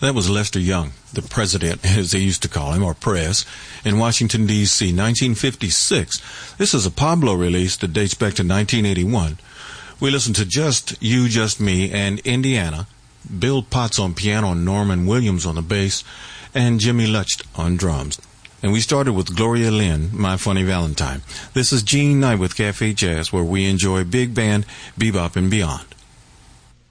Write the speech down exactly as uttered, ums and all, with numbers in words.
That was Lester Young, the president, as they used to call him, or press, in Washington, D C, nineteen fifty-six. This is a Pablo release that dates back to nineteen eighty-one. We listened to Just You, Just Me, and Indiana, Bill Potts on piano, and Norman Williams on the bass, and Jimmy Lutch on drums. And we started with Gloria Lynn, My Funny Valentine. This is Gene Knight with Cafe Jazz, where we enjoy big band, bebop, and beyond.